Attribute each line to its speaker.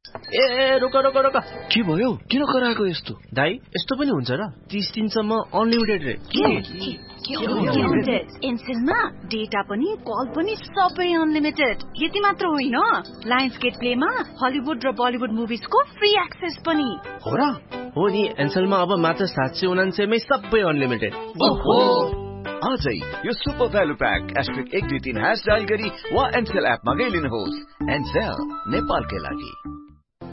Speaker 1: ए रोक रोक रोक,
Speaker 2: के भयो? किन कराएको यस्तो?
Speaker 1: दाइ यस्तो पनि हुन्छ र? 30 दिनसम्म अनलिमिटेड रे।
Speaker 3: एनसेलमा डेटा पनि कल पनि सबै अनलिमिटेड। यति मात्र होइन, लायन्सगेट प्लेमा हलिउड र बलिउड मुभिजको फ्री एक्सेस पनि
Speaker 1: हो र? हो नि, एनसेलमा अब मात्र 799 मै सबै अनलिमिटेड।
Speaker 2: ओहो, आजै यो सुपर भ्यालु प्याक *123# डायल गरी वा एनसेल एपमा गइलिनुहोस्। एनसेल नेपालकै लागि।